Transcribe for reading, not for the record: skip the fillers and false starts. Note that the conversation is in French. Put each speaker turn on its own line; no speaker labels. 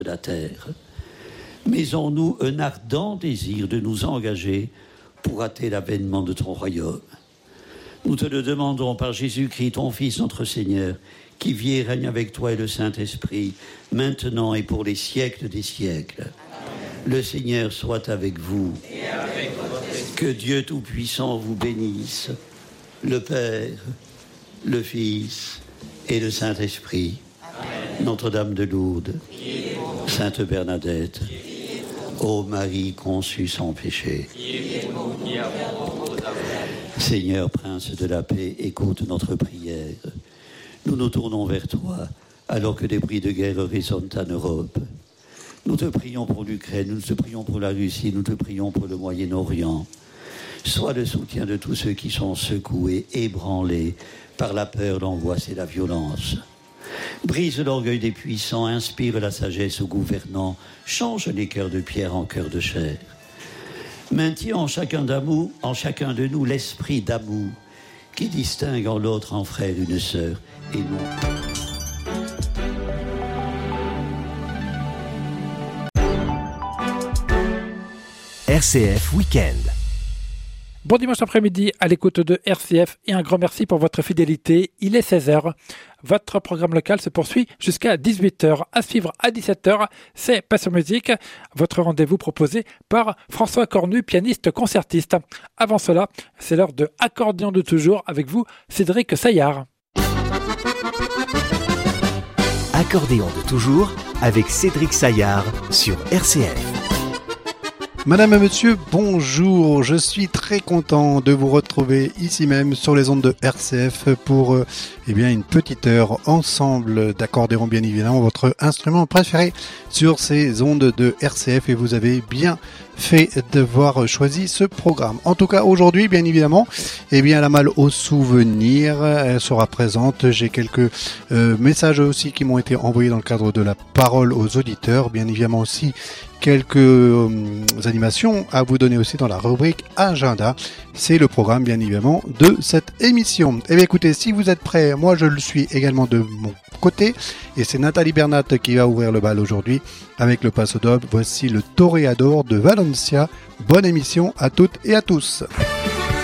de la terre. Mais en nous un ardent désir de nous engager pour hâter l'avènement de ton royaume. Nous te le demandons par Jésus-Christ, ton Fils, notre Seigneur, qui vit et règne avec toi et le Saint-Esprit, maintenant et pour les siècles des siècles. Le Seigneur soit avec vous.
Et avec votre esprit.
Que Dieu Tout-Puissant vous bénisse, le Père, le Fils et le Saint-Esprit. Amen. Notre-Dame de Lourdes, Sainte Bernadette, ô Marie conçue sans péché. Seigneur, Prince de la paix, écoute notre prière. Nous nous tournons vers toi, alors que des bruits de guerre résonnent en Europe. Nous te prions pour l'Ukraine, nous te prions pour la Russie, nous te prions pour le Moyen-Orient. Sois le soutien de tous ceux qui sont secoués, ébranlés par la peur, l'angoisse et la violence. Brise l'orgueil des puissants, inspire la sagesse aux gouvernants, change les cœurs de pierre en cœurs de chair. Maintiens en chacun de nous l'esprit d'amour qui distingue en l'autre un frère, une sœur et nous.
RCF Week-end.
Bon dimanche après-midi à l'écoute de RCF et un grand merci pour votre fidélité. Il est 16h. Votre programme local se poursuit jusqu'à 18h. À suivre à 17h, c'est Passion Musique, votre rendez-vous proposé par François Cornu, pianiste concertiste. Avant cela, c'est l'heure de Accordéon de toujours avec vous, Cédric Saillard.
Accordéon de toujours avec Cédric Saillard sur RCF.
Madame et monsieur, bonjour, je suis très content de vous retrouver ici même sur les ondes de RCF pour une petite heure ensemble d'accordéon, bien évidemment, votre instrument préféré sur ces ondes de RCF, et vous avez bien fait d'avoir choisi ce programme. En tout cas, aujourd'hui, bien évidemment, la malle au souvenir, elle sera présente. J'ai quelques messages aussi qui m'ont été envoyés dans le cadre de la parole aux auditeurs, bien évidemment aussi quelques animations à vous donner aussi dans la rubrique agenda. C'est le programme, bien évidemment, de cette émission. Eh bien, écoutez, si vous êtes prêts, moi je le suis également de mon côté, et c'est Nathalie Bernat qui va ouvrir le bal aujourd'hui avec le Paso Doble. Voici le Toreador de Valencia. Bonne émission à toutes et à tous.